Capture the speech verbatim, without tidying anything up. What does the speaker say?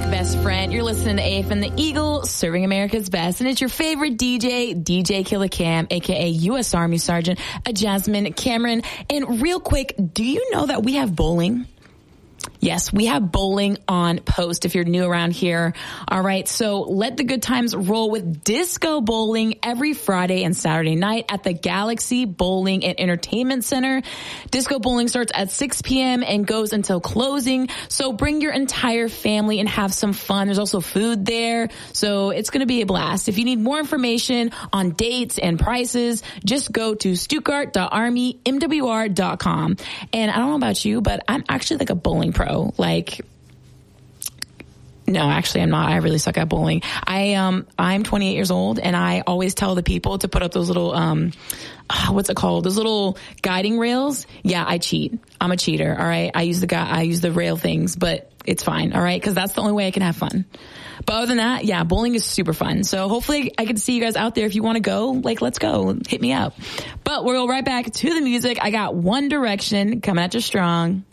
best friend. You're listening to A F and the Eagle, serving America's best. And it's your favorite D J, D J Killer Cam, a k a. U S Army Sergeant, a Jasmine Cameron. And real quick, do you know that we have bowling? Yes, we have bowling on Post if you're new around here. All right, so let the good times roll with disco bowling every Friday and Saturday night at the Galaxy Bowling and Entertainment Center. Disco bowling starts at six p.m. and goes until closing, so bring your entire family and have some fun. There's also food there, so it's going to be a blast. If you need more information on dates and prices, just go to stuttgart dot army m w r dot com. And I don't know about you, but I'm actually like a bowling pro. Like, no, actually I'm not. I really suck at bowling. I, um, I'm twenty-eight years old and I always tell the people to put up those little, um, uh, what's it called? Those little guiding rails. Yeah, I cheat. I'm a cheater. All right. I use the guy, I use the rail things, but it's fine. All right. Cause that's the only way I can have fun. But other than that, yeah, bowling is super fun. So hopefully I can see you guys out there. If you want to go, like, let's go. Hit me up. But we'll go right back to the music. I got One Direction coming at you strong.